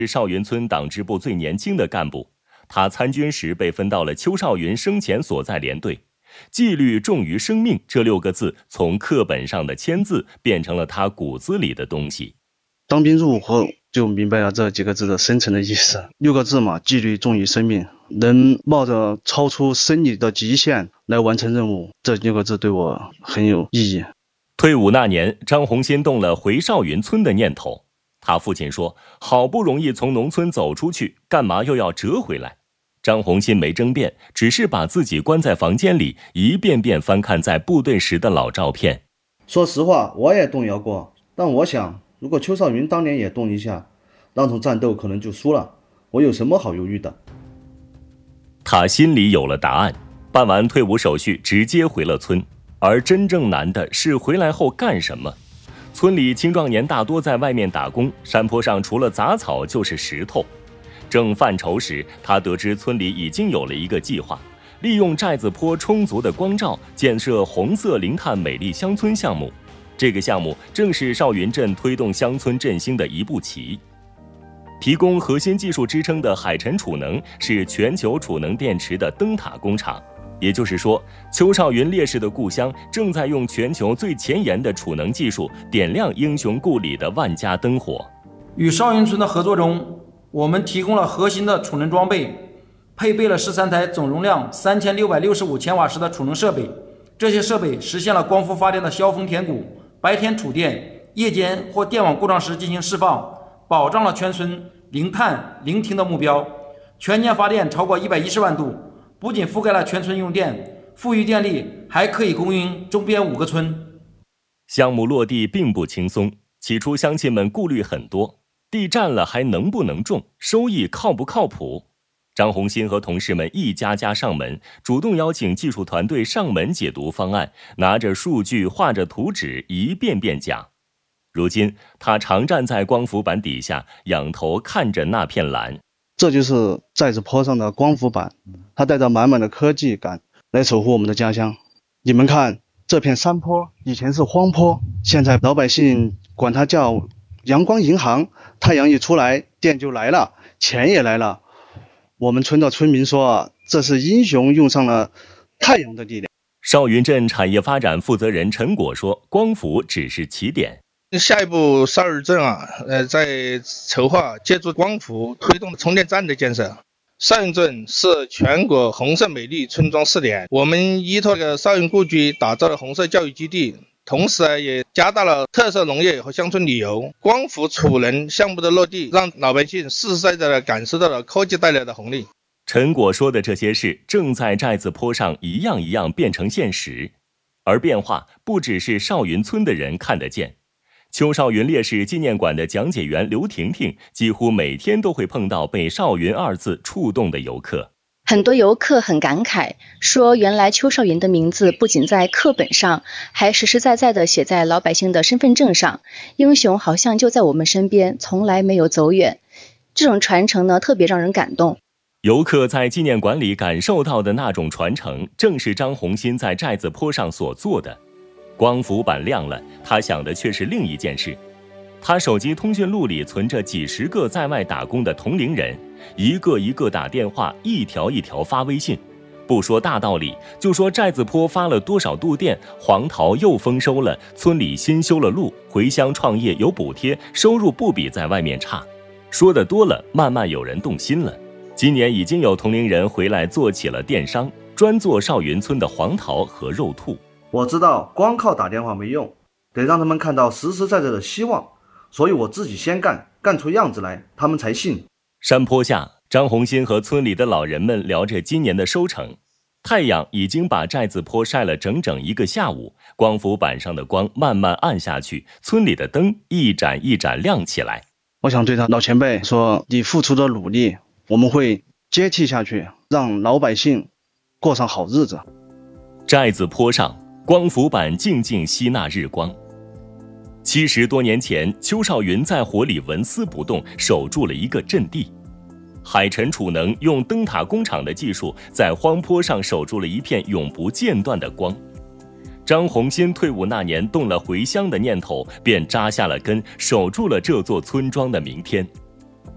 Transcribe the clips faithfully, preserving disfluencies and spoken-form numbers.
是少云村党支部最年轻的干部。他参军时被分到了邱少云生前所在连队。纪律重于生命这六个字从课本上的签字变成了他骨子里的东西。 当兵入伍后就明白了这几个字的深层的意思。六个字嘛，纪律重于生命，能冒着超出生理的极限来完成任务，这六个字对我很有意义。 退伍那年，张宏新动了回少云村的念头。他父亲说，好不容易从农村走出去，干嘛又要折回来？张宏新没争辩，只是把自己关在房间里，一遍遍翻看在部队时的老照片。 说实话，我也动摇过，但我想如果邱少云当年也动一下，那场战斗可能就输了，我有什么好犹豫的？ 他心里有了答案，办完退伍手续直接回了村。而真正难的是回来后干什么。村里青壮年大多在外面打工，山坡上除了杂草就是石头。正犯愁时，他得知村里已经有了一个计划，利用寨子坡充足的光照建设红色零碳美丽乡村项目。这个项目正是少云镇推动乡村振兴的一步棋。提供核心技术支撑的海辰储能是全球储能电池的灯塔工厂，也就是说，邱少云烈士的故乡正在用全球最前沿的储能技术点亮英雄故里的万家灯火。 与少云村的合作中，我们提供了核心的储能装备，配备了十三台总容量三千六百六十五千瓦时的储能设备。这些设备实现了光伏发电的削峰填谷，白天储电，夜间或电网故障时进行释放，保障了全村零碳零停的目标。全年发电超过一百一十万度，不仅覆盖了全村用电，富裕电力还可以供应周边五个村。 项目落地并不轻松，起初乡亲们顾虑很多，地占了还能不能种，收益靠不靠谱？张宏新和同事们一家家上门，主动邀请技术团队上门解读方案，拿着数据画着图纸一遍遍讲。如今他常站在光伏板底下，仰头看着那片蓝。 这就是寨子坡上的光伏板，它带着满满的科技感来守护我们的家乡。你们看，这片山坡以前是荒坡，现在老百姓管它叫阳光银行，太阳一出来，电就来了，钱也来了。我们村的村民说，这是英雄用上了太阳的力量。 少云镇产业发展负责人陈果说，光伏只是起点。 下一步，少云镇啊，呃，在筹划借助光伏推动充电站的建设。少云镇是全国红色美丽村庄试点，我们依托个少云故居，打造了红色教育基地，同时也加大了特色农业和乡村旅游。光伏储能项目的落地，让老百姓实实在在地感受到了科技带来的红利。 陈果说的这些事，正在寨子坡上一样一样变成现实，而变化不只是少云村的人看得见。邱少云烈士纪念馆的讲解员刘婷婷几乎每天都会碰到被少云二字触动的游客。 很多游客很感慨，说原来邱少云的名字不仅在课本上，还实实在在地写在老百姓的身份证上。英雄好像就在我们身边，从来没有走远。这种传承呢，特别让人感动。 游客在纪念馆里感受到的那种传承，正是张宏新在寨子坡上所做的。光伏板亮了，他想的却是另一件事。他手机通讯录里存着几十个在外打工的同龄人，一个一个打电话，一条一条发微信。不说大道理，就说寨子坡发了多少度电，黄桃又丰收了，村里新修了路，回乡创业有补贴，收入不比在外面差。说的多了，慢慢有人动心了。今年已经有同龄人回来做起了电商，专做少云村的黄桃和肉兔。 我知道光靠打电话没用，得让他们看到实实在在的希望，所以我自己先干，干出样子来，他们才信。 山坡下，张宏新和村里的老人们聊着今年的收成。太阳已经把寨子坡晒了整整一个下午，光伏板上的光慢慢暗下去，村里的灯一盏一盏亮起来。 我想对他老前辈说，你付出的努力，我们会接替下去，让老百姓过上好日子。 寨子坡上，光伏板静静吸纳日光。七十多年前，邱少云在火里纹丝不动，守住了一个阵地。海辰储能用灯塔工厂的技术，在荒坡上守住了一片永不间断的光。张宏新退伍那年动了回乡的念头，便扎下了根，守住了这座村庄的明天。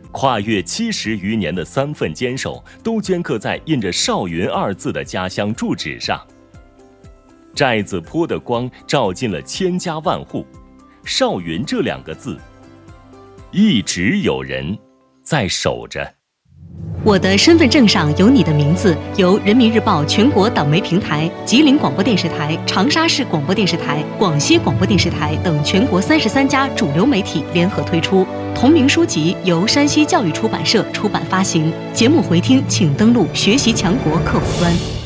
跨越七十余年的三份坚守，都镌刻在印着少云二字的家乡住址上。寨子坡的光照进了千家万户，少云这两个字，一直有人在守着。 我的身份证上有你的名字，由人民日报全国党媒平台、吉林广播电视台、长沙市广播电视台、广西广播电视台等全国三十三家主流媒体联合推出。同名书籍由山西教育出版社出版发行。节目回听请登录学习强国客户端。